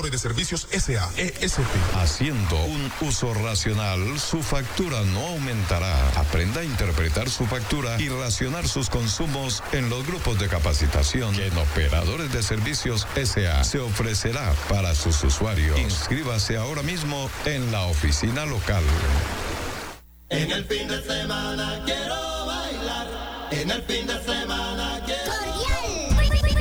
Operadores de Servicios S.A. ESP. Haciendo un uso racional, su factura no aumentará. Aprenda a interpretar su factura y racionar sus consumos en los grupos de capacitación que en Operadores de Servicios S.A. se ofrecerá para sus usuarios. Inscríbase ahora mismo en la oficina local. En el fin de semana quiero bailar. En el fin de semana